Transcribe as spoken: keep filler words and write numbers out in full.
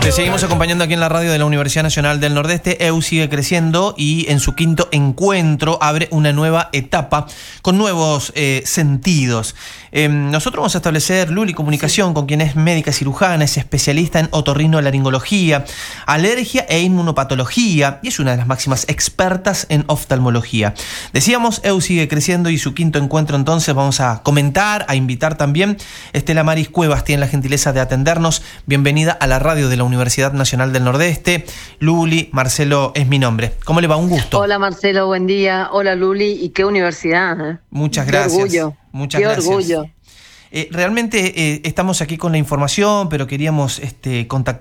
Te seguimos acompañando aquí en la radio de la Universidad Nacional del Nordeste. E U sigue creciendo y en su quinto encuentro abre una nueva etapa con nuevos eh, sentidos. Eh, nosotros vamos a establecer, Luli, comunicación sí. con quien es médica cirujana, es especialista en otorrinolaringología, alergia e inmunopatología y es una de las máximas expertas en oftalmología. Decíamos, E U sigue creciendo y su quinto encuentro entonces vamos a comentar, a invitar también. Estela Maris Cuevas tiene la gentileza de atendernos. Bienvenida a la radio de la Universidad Nacional del Nordeste. Luli, Marcelo es mi nombre. ¿Cómo le va? Un gusto. Hola Marcelo, buen día. Hola Luli, y qué universidad. ¿eh? Muchas gracias. Qué orgullo. Muchas qué gracias. orgullo. Eh, realmente eh, estamos aquí con la información, pero queríamos este, contactar